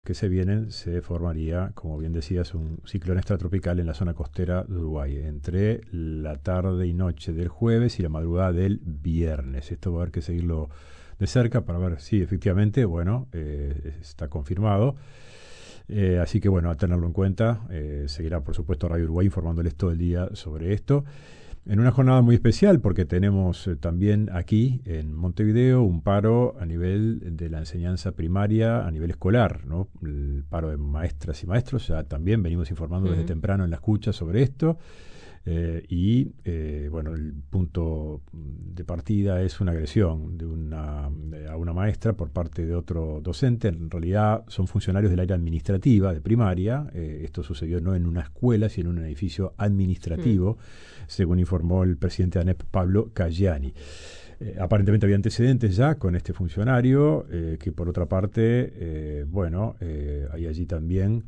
que se vienen, se formaría, como bien decías, un ciclón extratropical en la zona costera de Uruguay, entre la tarde y noche del jueves y la madrugada del viernes. Esto va a haber que seguirlo de cerca para ver si efectivamente, bueno, está confirmado. Así que bueno, a tenerlo en cuenta. Seguirá, por supuesto, Radio Uruguay informándoles todo el día sobre esto. En una jornada muy especial, porque tenemos también aquí en Montevideo un paro a nivel de la enseñanza primaria, a nivel escolar, ¿no? El paro de maestras y maestros. Ya también venimos informando desde temprano en la escucha sobre esto. Bueno, el punto de partida es una agresión a una maestra por parte de otro docente. En realidad son funcionarios del área administrativa de primaria. Esto sucedió no en una escuela, sino en un edificio administrativo, según informó el presidente de ANEP, Pablo Caggiani. Aparentemente había antecedentes ya con este funcionario, que por otra parte, hay allí también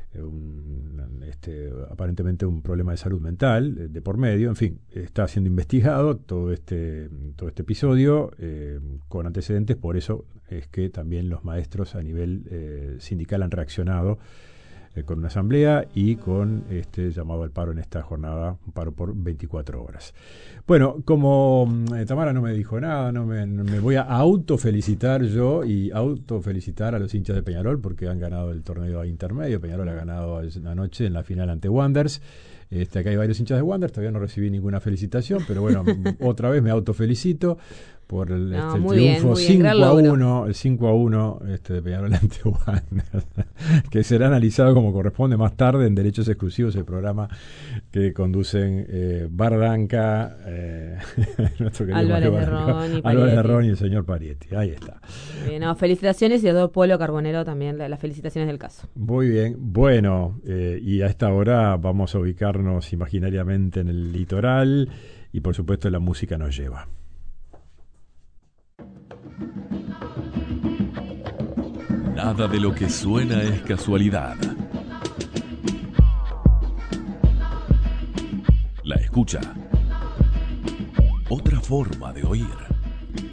aparentemente un problema de salud mental de por medio. En fin, está siendo investigado todo este episodio con antecedentes. Por eso es que también los maestros a nivel sindical han reaccionado con una asamblea y con este llamado al paro en esta jornada, un paro por 24 horas. Bueno, como Tamara no me dijo nada, me voy a autofelicitar yo y autofelicitar a los hinchas de Peñarol porque han ganado el torneo intermedio. Peñarol ha ganado anoche en la final ante Wanderers. Acá hay varios hinchas de Wanderers, todavía no recibí ninguna felicitación, pero bueno, otra vez me autofelicito por el triunfo 5-1, el 5-1 de Peñarol ante Wanderers, que será analizado como corresponde más tarde en Derechos Exclusivos, el programa que conducen Bardanca, nuestro querido Álvarez de Ron y el señor Parietti. Ahí está. Felicitaciones y a Polo Carbonero también, las felicitaciones del caso. Muy bien, bueno, y a esta hora vamos a ubicarnos imaginariamente en el litoral y por supuesto la música nos lleva. Nada de lo que suena es casualidad. La escucha. Otra forma de oír.